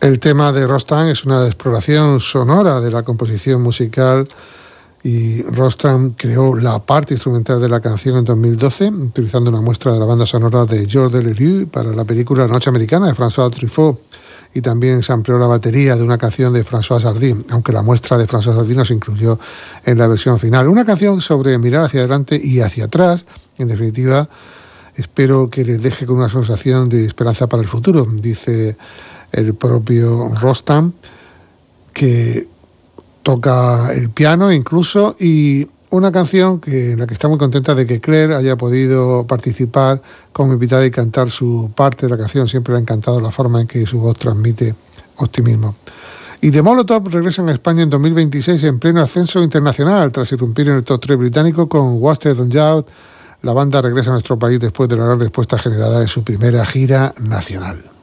El tema de Rostam es una exploración sonora de la composición musical y Rostam creó la parte instrumental de la canción en 2012 utilizando una muestra de la banda sonora de Georges Delerue para la película La Noche Americana de François Truffaut, y también se amplió la batería de una canción de François Hardy, aunque la muestra de François Hardy no se incluyó en la versión final. Una canción sobre mirar hacia adelante y hacia atrás. En definitiva, espero que les deje con una sensación de esperanza para el futuro, dice el propio Rostam, que toca el piano incluso, y una canción en la que está muy contenta de que Claire haya podido participar como invitada y cantar su parte de la canción. Siempre le ha encantado la forma en que su voz transmite optimismo. Y The Molotov regresan a España en 2026 en pleno ascenso internacional, tras irrumpir en el top 3 británico con Wasted on Youth. La banda regresa a nuestro país después de la gran respuesta generada en su primera gira nacional.